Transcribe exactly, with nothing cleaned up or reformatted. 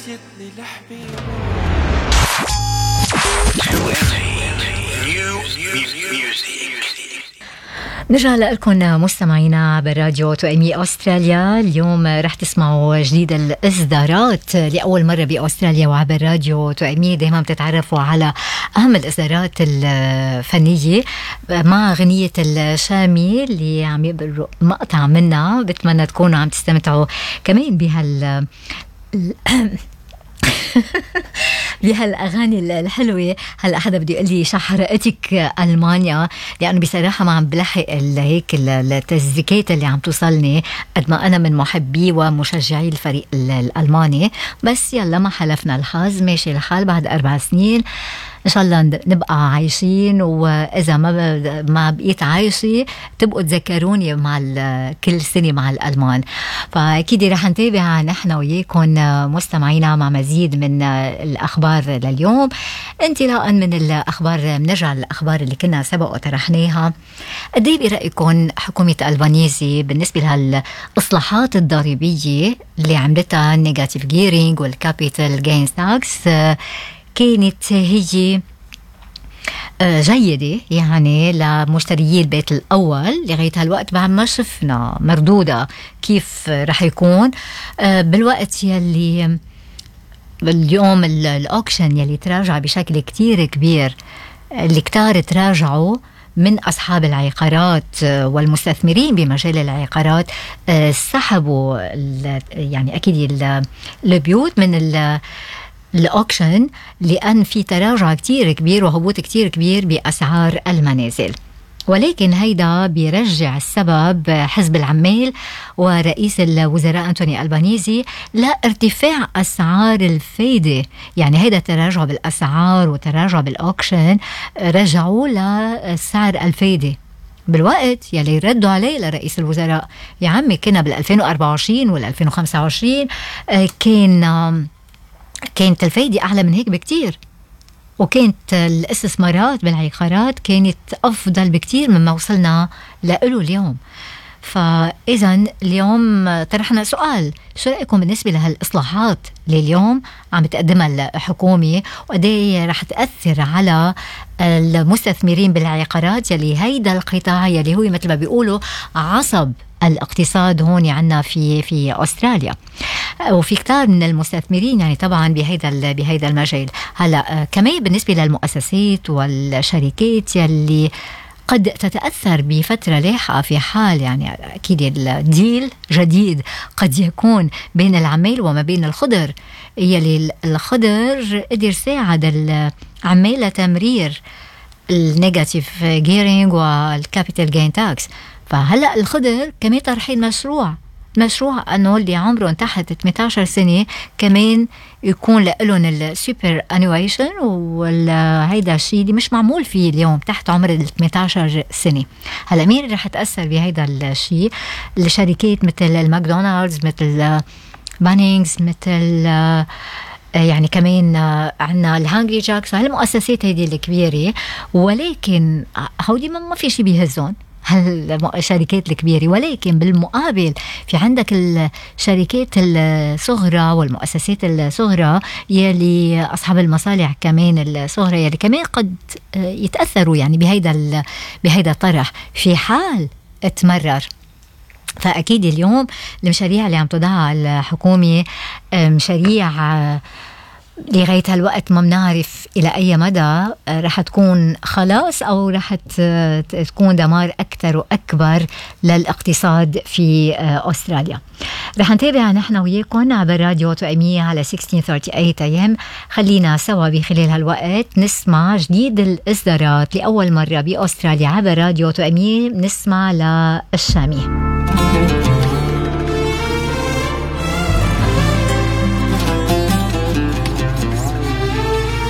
نسيتني لحبيبي. نرجع لكم مستمعينا عبر راديو تو ام اي أستراليا. اليوم رح تسمعوا جديد الإصدارات لأول مرة بأستراليا، وعبر راديو تو ام اي دايما بتتعرفوا على أهم الإصدارات الفنية مع أغنية الشامي اللي عم يقبل مقطع منها. بتمنى تكونوا عم تستمتعوا كمان بهال بهالاغاني الحلوه. هلا حدا بده يقول لي شحرقتك المانيا، لانه بصراحه ما عم بلحق هيك التزكيات اللي عم توصلني قد ما انا من محبي ومشجعي الفريق الالماني. بس يلا ما حلفنا الحظ، ماشي الحال. بعد اربع سنين ان شاء الله نبقى عايشين، واذا ما ما بقيت عايشه تبقوا تذكروني مع كل سنه مع الالمان. فاكيد رح نتابع نحن وياكم مستمعينا مع مزيد من الاخبار لليوم. انطلاقا من الاخبار بنرجع للاخبار اللي كنا سبق وطرحناها. قد ايه برايكم حكومه البانيزي بالنسبه لهالاصلاحات الضريبيه اللي عملتها النيجاتيف جيرينج والكابيتال جينز تاكس كانت هي جيدة يعني لمشتريي البيت الأول؟ لغاية هالوقت بعد ما شفنا مردودة كيف رح يكون بالوقت يلي اليوم الأوكشن يلي تراجع بشكل كتير كبير. اللي كتار تراجعوا من أصحاب العقارات والمستثمرين بمجال العقارات سحبوا يعني أكيد البيوت من ال الأوكشن، لأن في تراجع كتير كبير وهبوط كتير كبير بأسعار المنازل. ولكن هيدا بيرجع السبب حزب العمال ورئيس الوزراء أنتوني ألبانيزي لارتفاع أسعار الفايدة. يعني هيدا تراجع بالأسعار وتراجع بالأوكشن رجعوا لسعر الفايدة بالوقت يلي ردوا عليه لرئيس الوزراء. يا عمي كنا بالألفين وأربعة وعشرين والألفين وخمسة وعشرين كان كانت الفايدة أعلى من هيك بكتير، وكانت الاستثمارات بالعقارات كانت أفضل بكتير مما وصلنا لقله اليوم. فإذا اليوم طرحنا سؤال: شو رأيكم بالنسبة لهالإصلاحات اللي اليوم عم تقدمها الحكومة، وقديه رح تأثر على المستثمرين بالعقارات يلي هيدا القطاع يلي هو مثل ما بيقولوا عصب الاقتصاد هون عنا في في أستراليا، وفي كتار من المستثمرين يعني طبعا بهيدا بهيدا المجال. هلا كمان بالنسبة للمؤسسات والشركات يلي قد تتأثر بفترة لاحقة في حال يعني أكيد الديل جديد قد يكون بين العمال وما بين الخضر، يلي الخضر قدر ساعد العمال لتمرير النيجاتيف جيرينج والكابيتال جين تاكس. فهلأ الخضر كمان طرحين مشروع مشروع أنه اللي عمرهم تحت ثمانية عشر سنة كمان يكون لهم السوبر أنويشن، وهيدا الشيء اللي مش معمول فيه اليوم تحت عمر ال ثمانية عشر سنة. هلا مين رح تأثر بهيدا الشيء؟ الشركات مثل الماكدونالدز، مثل بانينجز، مثل يعني كمان عنا الهانجري جاكس، هالمؤسسات هيدي الكبيرة. ولكن هودي ما في شيء بيهزون هالشركات الكبيرة، ولكن بالمقابل في عندك الشركات الصغرى والمؤسسات الصغرى يلي أصحاب المصالح كمان الصغرى يلي كمان قد يتأثروا يعني بهيدا بهيدا الطرح في حال تمرر. فأكيد اليوم المشاريع اللي عم تضعها الحكومة مشاريع لغاية هالوقت ما بنعرف إلى أي مدى رح تكون خلاص أو رح تكون دمار أكثر وأكبر للاقتصاد في أستراليا. رح نتابع نحن وياكم عبر راديو تو ام اي على ستة عشر ثلاثين أيام. خلينا سوا بخلال هالوقت نسمع جديد الإصدارات لأول مرة بأستراليا عبر راديو تو ام اي. نسمع للشامي.